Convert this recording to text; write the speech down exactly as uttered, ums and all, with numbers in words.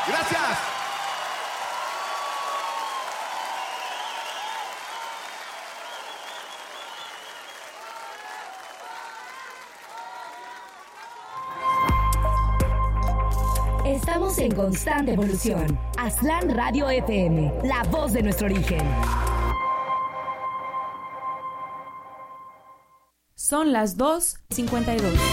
Gracias. Estamos en constante evolución. Aztlán Radio F M, la voz de nuestro origen. Son las dos cincuenta y dos.